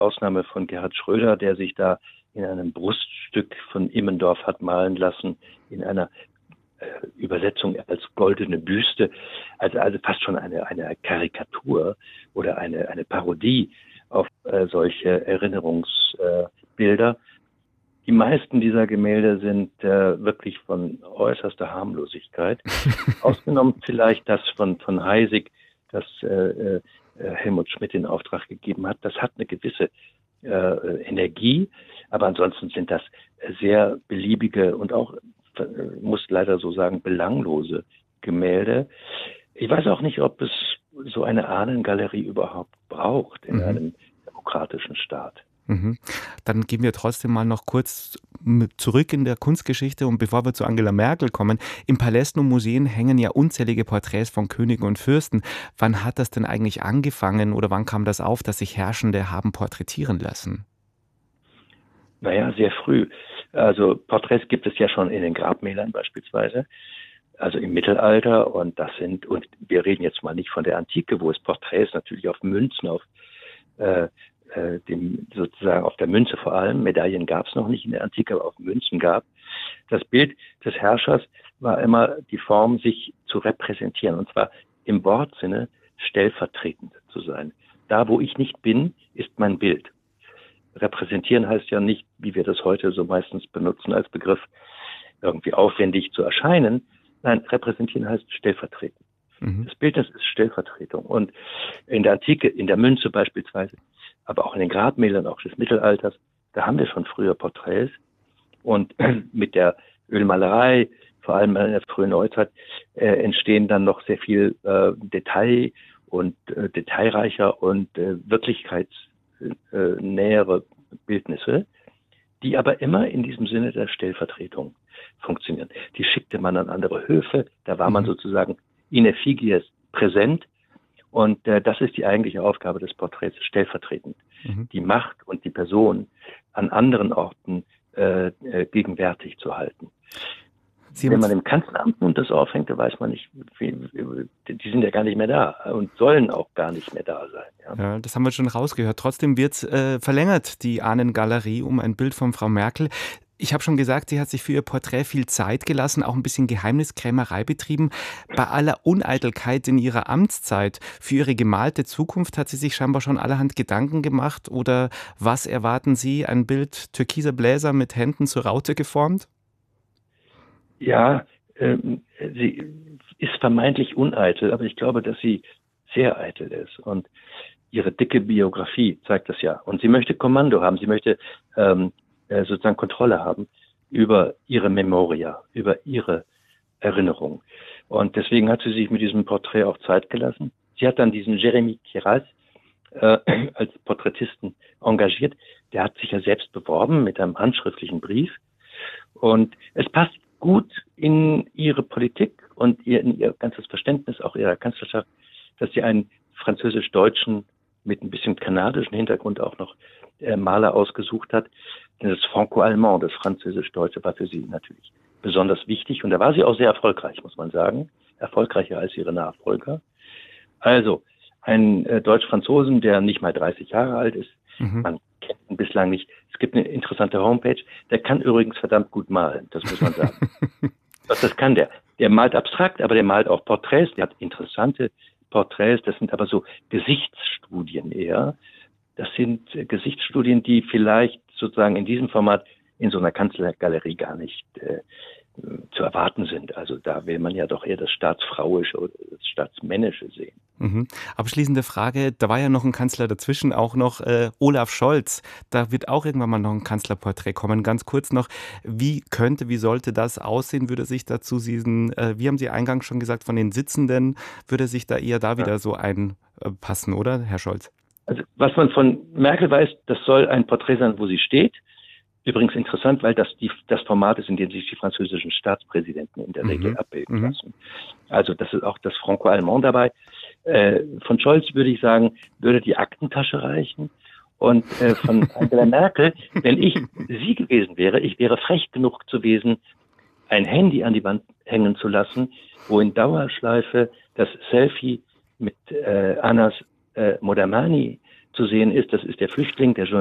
Ausnahme von Gerhard Schröder, der sich da in einem Bruststück von Immendorf hat malen lassen, in einer Übersetzung als goldene Büste, also fast schon eine Karikatur oder eine Parodie auf solche Erinnerungsbilder. Die meisten dieser Gemälde sind wirklich von äußerster Harmlosigkeit. Ausgenommen vielleicht das von Heysig, das Helmut Schmidt in Auftrag gegeben hat. Das hat eine gewisse Energie, aber ansonsten sind das sehr beliebige und auch, muss leider so sagen, belanglose Gemälde. Ich weiß auch nicht, ob es so eine Ahnengalerie überhaupt braucht in einem demokratischen Staat. Dann gehen wir trotzdem mal noch kurz zurück in der Kunstgeschichte und bevor wir zu Angela Merkel kommen, im Palästen und Museen hängen ja unzählige Porträts von Königen und Fürsten. Wann hat das denn eigentlich angefangen oder wann kam das auf, dass sich Herrschende haben porträtieren lassen? Naja, sehr früh. Also Porträts gibt es ja schon in den Grabmälern beispielsweise, also im Mittelalter und wir reden jetzt mal nicht von der Antike, wo es Porträts natürlich auf Münzen, auf sozusagen auf der Münze vor allem, Medaillen gab es noch nicht in der Antike, aber auf Münzen gab. Das Bild des Herrschers war immer die Form, sich zu repräsentieren, und zwar im Wortsinne stellvertretend zu sein. Da, wo ich nicht bin, ist mein Bild. Repräsentieren heißt ja nicht, wie wir das heute so meistens benutzen als Begriff, irgendwie aufwendig zu erscheinen. Nein, repräsentieren heißt stellvertreten. Das Bild, das ist Stellvertretung. Und in der Antike, in der Münze beispielsweise, aber auch in den Grabmälern, auch des Mittelalters, da haben wir schon früher Porträts. Und mit der Ölmalerei, vor allem in der frühen Neuzeit, entstehen dann noch sehr viel Detail und detailreicher und wirklichkeitsnähere Bildnisse, die aber immer in diesem Sinne der Stellvertretung funktionieren. Die schickte man an andere Höfe, da war man sozusagen in effigies präsent. Und das ist die eigentliche Aufgabe des Porträts, stellvertretend. Die Macht und die Person an anderen Orten gegenwärtig zu halten. Wenn man im Kanzleramt nun das aufhängt, da weiß man nicht, die sind ja gar nicht mehr da und sollen auch gar nicht mehr da sein. Ja, das haben wir schon rausgehört. Trotzdem wird verlängert, die Ahnengalerie, um ein Bild von Frau Merkel. Ich habe schon gesagt, sie hat sich für ihr Porträt viel Zeit gelassen, auch ein bisschen Geheimniskrämerei betrieben. Bei aller Uneitelkeit in ihrer Amtszeit für ihre gemalte Zukunft hat sie sich scheinbar schon allerhand Gedanken gemacht. Oder was erwarten Sie? Ein Bild türkiser Bläser mit Händen zur Raute geformt? Ja, sie ist vermeintlich uneitel, aber ich glaube, dass sie sehr eitel ist. Und ihre dicke Biografie zeigt das ja. Und sie möchte Kommando haben, sie möchte sozusagen Kontrolle haben über ihre Memoria, über ihre Erinnerung. Und deswegen hat sie sich mit diesem Porträt auch Zeit gelassen. Sie hat dann diesen Jeremy Kiraz als Porträtisten engagiert. Der hat sich ja selbst beworben mit einem handschriftlichen Brief. Und es passt gut in ihre Politik und in ihr ganzes Verständnis auch ihrer Kanzlerschaft, dass sie einen französisch-deutschen mit ein bisschen kanadischen Hintergrund auch noch Maler ausgesucht hat. Denn das Franco-Allemand, das Französisch-Deutsche, war für sie natürlich besonders wichtig. Und da war sie auch sehr erfolgreich, muss man sagen. Erfolgreicher als ihre Nachfolger. Also, ein Deutsch-Franzosen, der nicht mal 30 Jahre alt ist. Man kennt ihn bislang nicht. Es gibt eine interessante Homepage. Der kann übrigens verdammt gut malen, das muss man sagen. Das kann der. Der malt abstrakt, aber der malt auch Porträts. Der hat interessante Porträts. Das sind aber so Gesichtsstudien eher. Das sind Gesichtsstudien, die vielleicht sozusagen in diesem Format in so einer Kanzlergalerie gar nicht zu erwarten sind. Also da will man ja doch eher das Staatsfrauische oder das Staatsmännische sehen. Abschließende Frage, da war ja noch ein Kanzler dazwischen, auch noch Olaf Scholz. Da wird auch irgendwann mal noch ein Kanzlerporträt kommen. Ganz kurz noch, wie sollte das aussehen? Würde sich dazu wie haben Sie eingangs schon gesagt, von den Sitzenden, würde sich da eher wieder so einpassen, oder, Herr Scholz? Also was man von Merkel weiß, das soll ein Porträt sein, wo sie steht. Übrigens interessant, weil das Format ist, in dem sich die französischen Staatspräsidenten in der Regel abbilden lassen. Also das ist auch das Franco-Allemand dabei. Von Scholz würde ich sagen, würde die Aktentasche reichen. Und von Angela Merkel, wenn ich sie gewesen wäre, ich wäre frech genug gewesen, ein Handy an die Wand hängen zu lassen, wo in Dauerschleife das Selfie mit Anas Modamani zu sehen ist. Das ist der Flüchtling, der